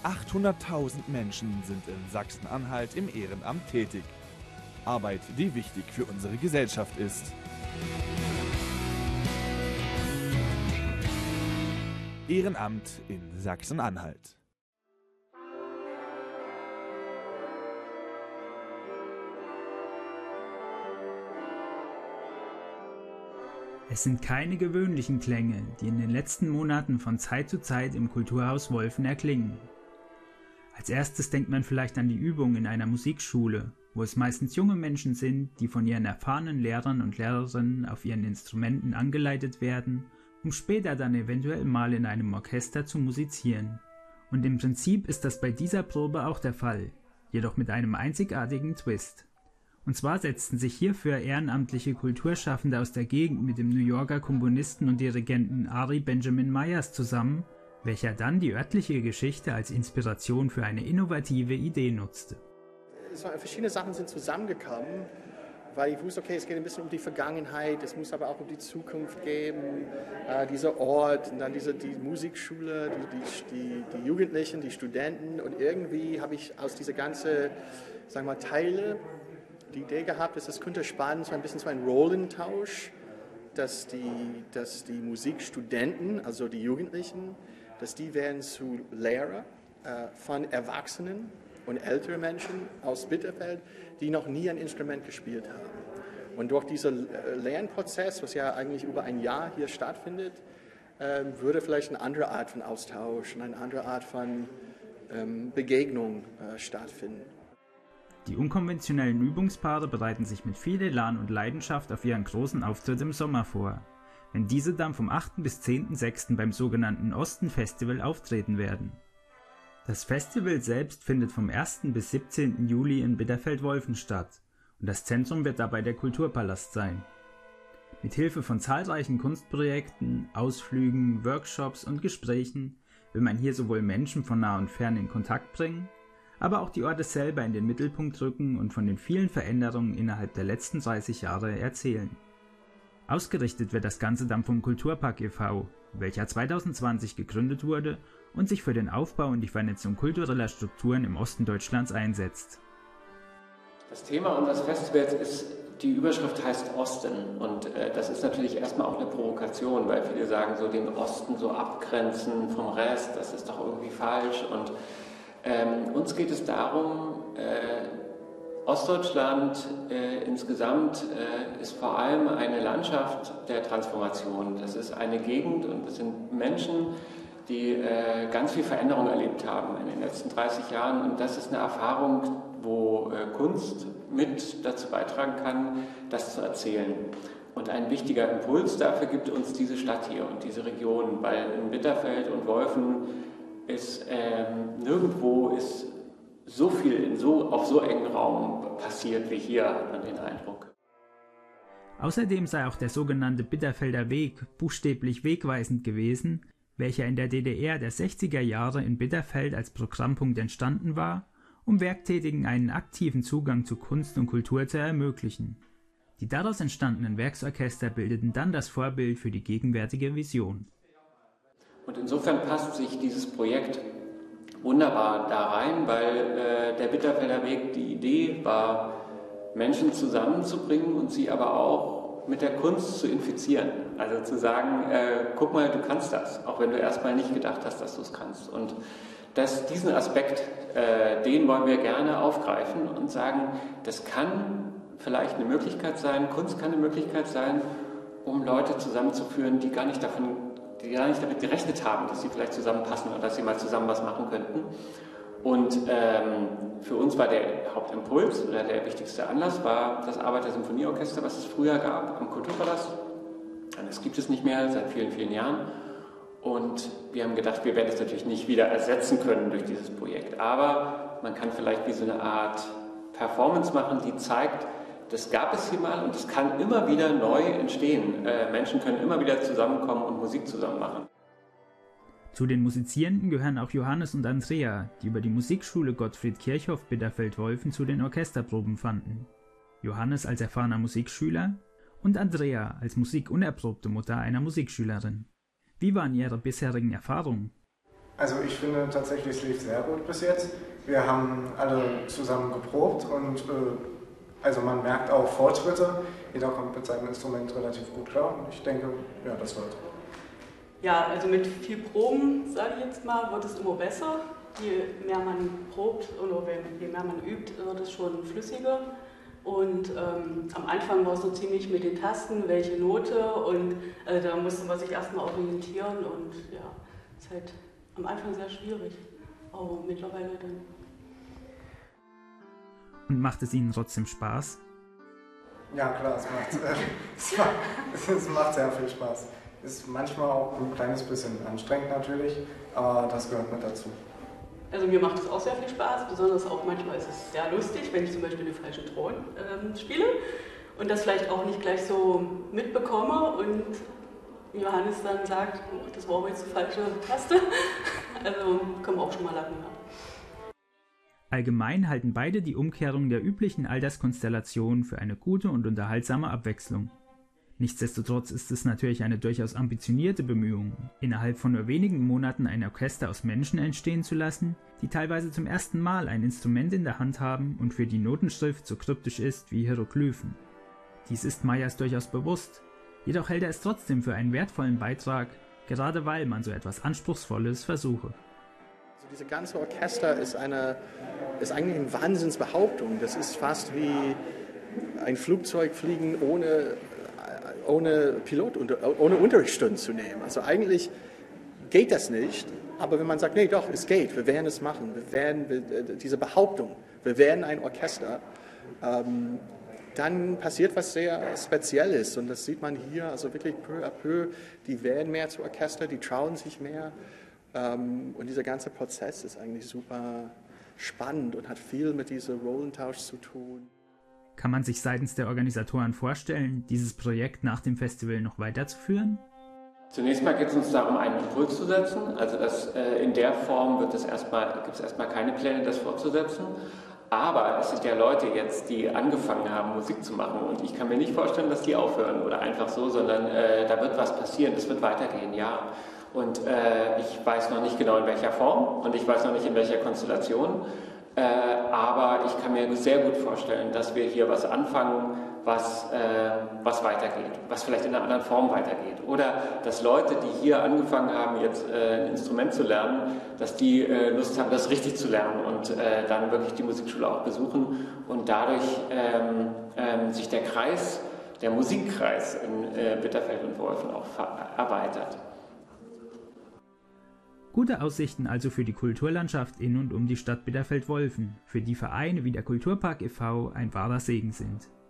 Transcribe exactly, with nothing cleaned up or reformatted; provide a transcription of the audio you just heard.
achthunderttausend Menschen sind in Sachsen-Anhalt im Ehrenamt tätig. Arbeit, die wichtig für unsere Gesellschaft ist. Ehrenamt in Sachsen-Anhalt. Es sind keine gewöhnlichen Klänge, die in den letzten Monaten von Zeit zu Zeit im Kulturhaus Wolfen erklingen. Als erstes denkt man vielleicht an die Übung in einer Musikschule, wo es meistens junge Menschen sind, die von ihren erfahrenen Lehrern und Lehrerinnen auf ihren Instrumenten angeleitet werden, um später dann eventuell mal in einem Orchester zu musizieren. Und im Prinzip ist das bei dieser Probe auch der Fall, jedoch mit einem einzigartigen Twist. Und zwar setzten sich hierfür ehrenamtliche Kulturschaffende aus der Gegend mit dem New Yorker Komponisten und Dirigenten Ari Benjamin Myers zusammen, welcher dann die örtliche Geschichte als Inspiration für eine innovative Idee nutzte. So, verschiedene Sachen sind zusammengekommen, weil ich wusste, okay, es geht ein bisschen um die Vergangenheit, es muss aber auch um die Zukunft gehen, äh, dieser Ort und dann diese, die Musikschule, die, die, die, die Jugendlichen, die Studenten und irgendwie habe ich aus dieser ganzen, sagen wir mal, Teile die Idee gehabt, dass es könnte spannend, so ein bisschen so ein Rollentausch, dass die, dass die Musikstudenten, also die Jugendlichen, dass die werden zu Lehrer äh, von Erwachsenen und älteren Menschen aus Bitterfeld, die noch nie ein Instrument gespielt haben. Und durch diesen Lernprozess, was ja eigentlich über ein Jahr hier stattfindet, äh, würde vielleicht eine andere Art von Austausch und eine andere Art von ähm, Begegnung äh, stattfinden. Die unkonventionellen Übungspaare bereiten sich mit viel Elan und Leidenschaft auf ihren großen Auftritt im Sommer vor, wenn diese dann vom achten bis zehnten sechsten beim sogenannten Osten Festival auftreten werden. Das Festival selbst findet vom ersten bis siebzehnten Juli in Bitterfeld-Wolfen statt und das Zentrum wird dabei der Kulturpalast sein. Mit Hilfe von zahlreichen Kunstprojekten, Ausflügen, Workshops und Gesprächen will man hier sowohl Menschen von nah und fern in Kontakt bringen, aber auch die Orte selber in den Mittelpunkt rücken und von den vielen Veränderungen innerhalb der letzten dreißig Jahre erzählen. Ausgerichtet wird das Ganze dann vom Kulturpark e V, welcher zweitausendzwanzig gegründet wurde und sich für den Aufbau und die Vernetzung kultureller Strukturen im Osten Deutschlands einsetzt. Das Thema unseres Festivals ist, die Überschrift heißt Osten und äh, das ist natürlich erstmal auch eine Provokation, weil viele sagen, so den Osten so abgrenzen vom Rest, das ist doch irgendwie falsch und ähm, uns geht es darum, äh, Ostdeutschland äh, insgesamt äh, ist vor allem eine Landschaft der Transformation. Das ist eine Gegend und es sind Menschen, die äh, ganz viel Veränderung erlebt haben in den letzten dreißig Jahren. Und das ist eine Erfahrung, wo äh, Kunst mit dazu beitragen kann, das zu erzählen. Und ein wichtiger Impuls dafür gibt uns diese Stadt hier und diese Region, weil in Bitterfeld und Wolfen ist ähm, nirgendwo ist so viel in so, auf so engen Raum passiert wie hier, hat man den Eindruck. Außerdem sei auch der sogenannte Bitterfelder Weg buchstäblich wegweisend gewesen, welcher in der D D R der sechziger Jahre in Bitterfeld als Programmpunkt entstanden war, um Werktätigen einen aktiven Zugang zu Kunst und Kultur zu ermöglichen. Die daraus entstandenen Werksorchester bildeten dann das Vorbild für die gegenwärtige Vision. Und insofern passt sich dieses Projekt wunderbar da rein, weil äh, der Bitterfelder Weg, die Idee war, Menschen zusammenzubringen und sie aber auch mit der Kunst zu infizieren. Also zu sagen, äh, guck mal, du kannst das, auch wenn du erstmal nicht gedacht hast, dass du es kannst. Und das, diesen Aspekt, äh, den wollen wir gerne aufgreifen und sagen, das kann vielleicht eine Möglichkeit sein, Kunst kann eine Möglichkeit sein, um Leute zusammenzuführen, die gar nicht davon die gar nicht damit gerechnet haben, dass sie vielleicht zusammenpassen oder dass sie mal zusammen was machen könnten. Und ähm, für uns war der Hauptimpuls oder der wichtigste Anlass war das Arbeiter-Symphonieorchester, was es früher gab am Kulturpalast. Das gibt es nicht mehr seit vielen, vielen Jahren. Und wir haben gedacht, wir werden es natürlich nicht wieder ersetzen können durch dieses Projekt. Aber man kann vielleicht wie so eine Art Performance machen, die zeigt, das gab es hier mal und es kann immer wieder neu entstehen. Äh, Menschen können immer wieder zusammenkommen und Musik zusammen machen. Zu den Musizierenden gehören auch Johannes und Andrea, die über die Musikschule Gottfried Kirchhoff Bitterfeld-Wolfen zu den Orchesterproben fanden. Johannes als erfahrener Musikschüler und Andrea als musikunerprobte Mutter einer Musikschülerin. Wie waren ihre bisherigen Erfahrungen? Also ich finde tatsächlich, es lief sehr gut bis jetzt. Wir haben alle zusammen geprobt und äh, also man merkt auch Fortschritte. Jeder kommt mit seinem Instrument relativ gut klar und ich denke, ja, das wird. Ja, also mit viel Proben, sage ich jetzt mal, wird es immer besser. Je mehr man probt oder je mehr man übt, wird es schon flüssiger. Und ähm, am Anfang war es so ziemlich mit den Tasten, welche Note, und äh, da musste man sich erstmal orientieren und ja, ist halt am Anfang sehr schwierig, aber mittlerweile dann. Und macht es Ihnen trotzdem Spaß? Ja klar, es macht, äh, es macht, es macht sehr viel Spaß. Ist manchmal auch ein kleines bisschen anstrengend natürlich, aber das gehört mit dazu. Also mir macht es auch sehr viel Spaß, besonders auch manchmal ist es sehr lustig, wenn ich zum Beispiel den falschen Ton ähm, spiele und das vielleicht auch nicht gleich so mitbekomme und Johannes dann sagt, oh, das war aber jetzt die falsche Taste. Also kommen auch schon mal Lachen ab. Allgemein halten beide die Umkehrung der üblichen Alterskonstellation für eine gute und unterhaltsame Abwechslung. Nichtsdestotrotz ist es natürlich eine durchaus ambitionierte Bemühung, innerhalb von nur wenigen Monaten ein Orchester aus Menschen entstehen zu lassen, die teilweise zum ersten Mal ein Instrument in der Hand haben und für die Notenschrift so kryptisch ist wie Hieroglyphen. Dies ist Meyers durchaus bewusst, jedoch hält er es trotzdem für einen wertvollen Beitrag, gerade weil man so etwas Anspruchsvolles versuche. Also diese ganze Orchester ist, eine, ist eigentlich eine Wahnsinnsbehauptung. Das ist fast wie ein Flugzeug fliegen ohne... ohne Pilot, ohne Unterrichtsstunden zu nehmen. Also eigentlich geht das nicht, aber wenn man sagt, nee, doch, es geht, wir werden es machen, wir werden, wir, diese Behauptung, wir werden ein Orchester, ähm, dann passiert was sehr Spezielles und das sieht man hier, also wirklich peu à peu, die werden mehr zu Orchester, die trauen sich mehr ähm, und dieser ganze Prozess ist eigentlich super spannend und hat viel mit diesem Rollentausch zu tun. Kann man sich seitens der Organisatoren vorstellen, dieses Projekt nach dem Festival noch weiterzuführen? Zunächst mal geht es uns darum, einen Impuls zu setzen. Also das, äh, in der Form wird es erstmal, gibt es erstmal keine Pläne, das fortzusetzen. Aber es sind ja Leute jetzt, die angefangen haben, Musik zu machen. Und ich kann mir nicht vorstellen, dass die aufhören oder einfach so, sondern äh, da wird was passieren, es wird weitergehen, ja. Und äh, ich weiß noch nicht genau in welcher Form und ich weiß noch nicht in welcher Konstellation. Äh, aber ich kann mir sehr gut vorstellen, dass wir hier was anfangen, was, äh, was weitergeht, was vielleicht in einer anderen Form weitergeht. Oder dass Leute, die hier angefangen haben, jetzt äh, ein Instrument zu lernen, dass die äh, Lust haben, das richtig zu lernen und äh, dann wirklich die Musikschule auch besuchen und dadurch ähm, ähm, sich der Kreis, der Musikkreis in äh, Bitterfeld und Wolfen auch erweitert. Gute Aussichten also für die Kulturlandschaft in und um die Stadt Bitterfeld-Wolfen, für die Vereine wie der Kulturpark e V ein wahrer Segen sind.